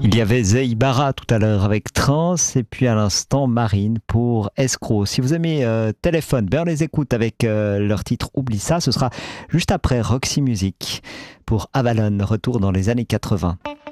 Il y avait Zeibara tout à l'heure avec Trans et puis à l'instant Marine pour Escroc. Si vous aimez Téléphone, ben on les écoute avec leur titre Oublie ça. Ce sera juste après Roxy Music pour Avalon, retour dans les années 80.